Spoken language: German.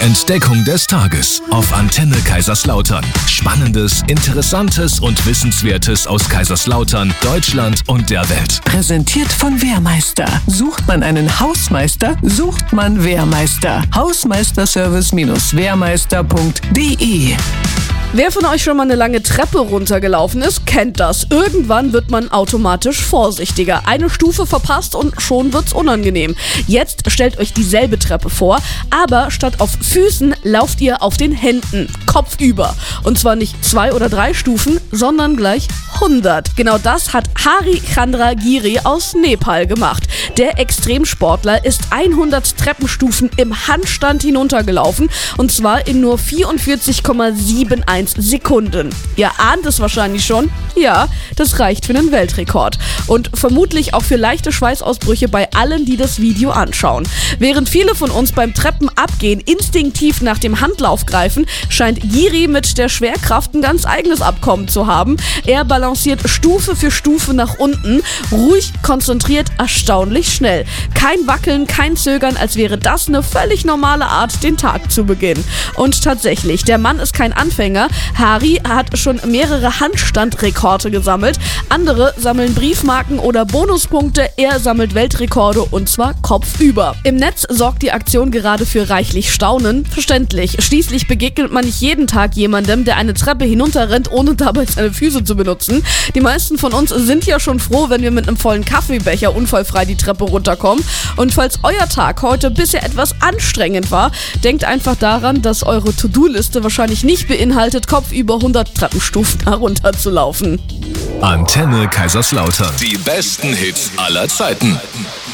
Entdeckung des Tages auf Antenne Kaiserslautern. Spannendes, Interessantes und Wissenswertes aus Kaiserslautern, Deutschland und der Welt. Präsentiert von Wehrmeister. Sucht man einen Hausmeister, sucht man Wehrmeister. Hausmeisterservice-wehrmeister.de. Wer von euch schon mal eine lange Treppe runtergelaufen ist, kennt das. Irgendwann wird man automatisch vorsichtiger. Eine Stufe verpasst und schon wird's unangenehm. Jetzt stellt euch dieselbe Treppe vor, aber statt auf Füßen lauft ihr auf den Händen, kopfüber. Und zwar nicht 2 oder 3 Stufen, sondern gleich 100. Genau das hat Hari Chandra-Giri aus Nepal gemacht. Der Extremsportler ist 100 Treppenstufen im Handstand hinuntergelaufen und zwar in nur 44,71 Sekunden. Ihr ahnt es wahrscheinlich schon. Ja, das reicht für einen Weltrekord. Und vermutlich auch für leichte Schweißausbrüche bei allen, die das Video anschauen. Während viele von uns beim Treppenabgehen instinktiv nach dem Handlauf greifen, scheint Giri mit der Schwerkraft ein ganz eigenes Abkommen zu haben. Er balanciert Stufe für Stufe nach unten, ruhig, konzentriert, erstaunlich schnell. Kein Wackeln, kein Zögern, als wäre das eine völlig normale Art, den Tag zu beginnen. Und tatsächlich, der Mann ist kein Anfänger. Hari hat schon mehrere Handstandrekorde gesammelt. Andere sammeln Briefmarken oder Bonuspunkte. Er sammelt Weltrekorde und zwar kopfüber. Im Netz sorgt die Aktion gerade für reichlich Staunen. Verständlich. Schließlich begegnet man nicht jeden Tag jemandem, der eine Treppe hinunterrennt, ohne dabei seine Füße zu benutzen. Die meisten von uns sind ja schon froh, wenn wir mit einem vollen Kaffeebecher unfallfrei die Treppe runterkommen. Und falls euer Tag heute bisher etwas anstrengend war, denkt einfach daran, dass eure To-Do-Liste wahrscheinlich nicht beinhaltet, kopfüber 100 Treppenstufen herunterzulaufen. Antenne Kaiserslautern. Die besten Hits aller Zeiten.